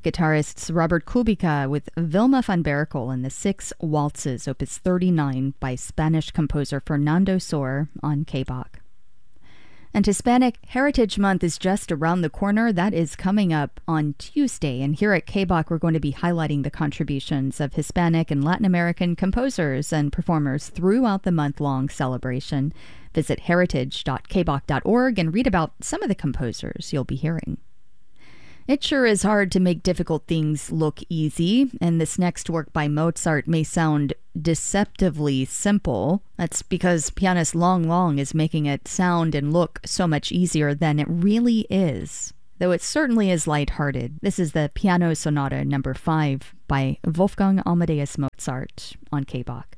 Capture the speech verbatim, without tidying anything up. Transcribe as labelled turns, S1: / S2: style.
S1: guitarists Robert Kubica with Vilma van Berkel and the Six Waltzes, opus thirty-nine by Spanish composer Fernando Sor on K B O C. And Hispanic Heritage Month is just around the corner. That is coming up on Tuesday. And here at K B O C, we're going to be highlighting the contributions of Hispanic and Latin American composers and performers throughout the month-long celebration. Visit heritage dot k b o c dot org and read about some of the composers you'll be hearing. It sure is hard to make difficult things look easy, and this next work by Mozart may sound deceptively simple. That's because pianist Long Long is making it sound and look so much easier than it really is, though it certainly is lighthearted. This is the Piano Sonata number five by Wolfgang Amadeus Mozart on K B O C.